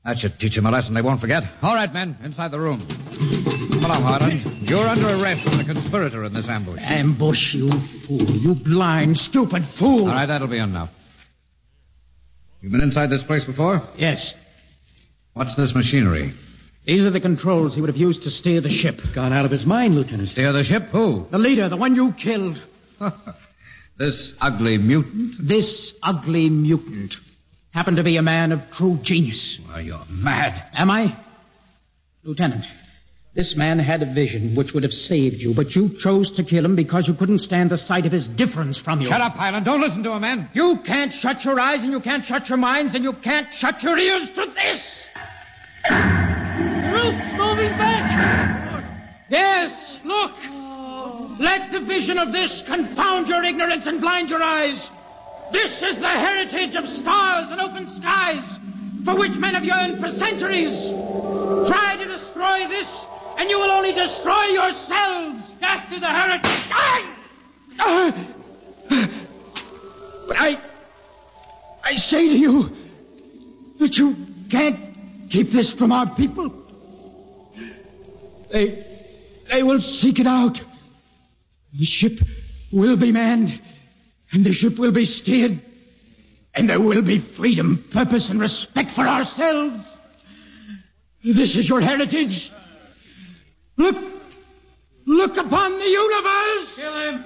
That should teach them a lesson they won't forget. All right, men, inside the room. Come along, Harlan. You're under arrest as a conspirator in this ambush. Ambush, you fool. You blind, stupid fool. All right, that'll be enough. You've been inside this place before? Yes. What's this machinery? These are the controls he would have used to steer the ship. Gone out of his mind, Lieutenant. Steer the ship? Who? The leader, the one you killed. This ugly mutant? This ugly mutant happened to be a man of true genius. Well, you're mad. Am I? Lieutenant, this man had a vision which would have saved you, but you chose to kill him because you couldn't stand the sight of his difference from you. Shut up, Highland. Don't listen to him, man. You can't shut your eyes, and you can't shut your minds, and you can't shut your ears to this. The roof's moving back. Yes, look. Let the vision of this confound your ignorance and blind your eyes. This is the heritage of stars and open skies, for which men have yearned for centuries. Try to destroy this, and you will only destroy yourselves. Death to the heritage. But I say to you that you can't keep this from our people. They will seek it out. The ship will be manned, and the ship will be steered, and there will be freedom, purpose, and respect for ourselves. This is your heritage. Look upon the universe. Kill him.